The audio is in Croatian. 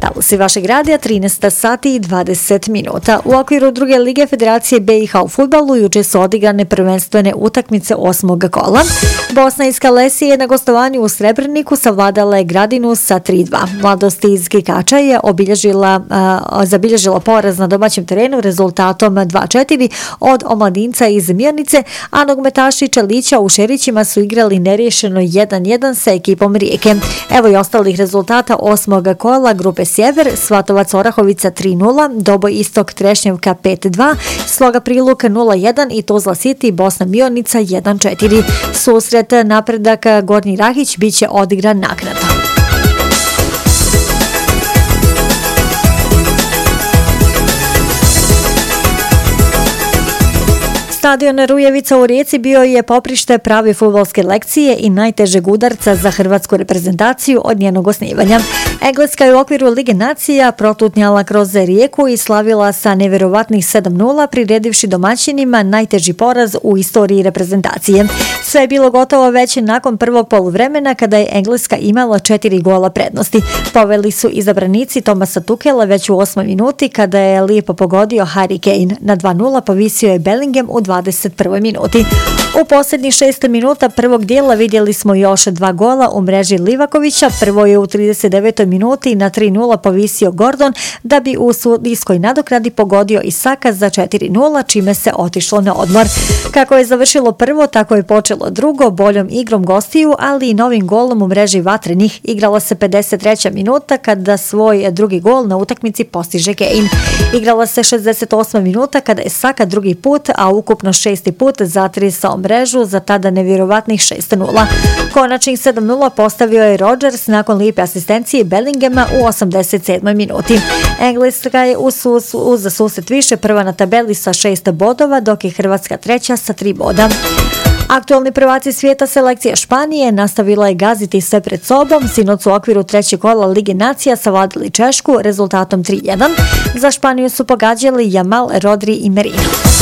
Talusi vašeg radija 13 sati i 20 minuta. U okviru druge lige Federacije BiH u fudbalu juče su odigrane prvenstvene utakmice 8. kola. Bosna iz Kalesije je na gostovanju u Srebrniku savladala je Gradinu sa 3:2. Mladost iz Kikača je zabilježila poraz na domaćem terenu rezultatom 2:4 od omladinca iz Mirnice, a nogometaši Čelića u Šerićima su igrali neriješeno 1:1 sa ekipom Rijeke. Evo i ostalih rezultata 8. kola grupe Sjever: Svatovac Orahovica 3:0, Doboj Istok Trešnjevka 5:2, Sloga Priluk 0:1 i Tuzla City Bosna Mionica 1:4. Susret Napredak Gornji Rahić biće odigran naknadno. Stadion Rujevica u Rijeci bio je poprište prave fudbalske lekcije i najtežeg udarca za hrvatsku reprezentaciju od njenog osnivanja. Engleska je u okviru Lige nacija protutnjala kroz Rijeku i slavila sa nevjerovatnih 7:0, priredivši domaćinima najteži poraz u istoriji reprezentacije. Sve je bilo gotovo već nakon prvog poluvremena kada je Engleska imala 4 gola prednosti. Poveli su izabranici Thomasa Tuchela već u 8. minuti kada je lijepo pogodio Harry Kane. Na 2:0 povisio je Bellingham u 21. minuti. U posljednjih 6 minuta prvog dijela vidjeli smo još 2 gola u mreži Livakovića. Prvo je u 39. minuti na 3:0 povisio Gordon da bi u sudijskoj nadoknadi pogodio Isaka za 4:0, čime se otišlo na odmor. Kako je završilo prvo, tako je počelo drugo, boljom igrom gostiju, ali i novim golom u mreži Vatrenih. Igrala se 53. minuta kada svoj drugi gol na utakmici postiže Kane. Igrala se 68. minuta kada je Saka drugi put, a ukupno 6. put zatrisao mrežu za tada nevjerovatnih 6:0. Konačnih 7:0 postavio je Rodgers nakon lijepe asistencije Bellinghama u 87. minuti. Engleska je uz susret više prva na tabeli sa 6 bodova, dok je Hrvatska treća sa 3 boda. Aktualni prvaci svijeta selekcija Španije nastavila je gaziti sve pred sobom. Sinoć u okviru trećeg kola Lige nacija savladali Češku rezultatom 3:1. Za Španiju su pogađali Yamal, Rodri i Merino.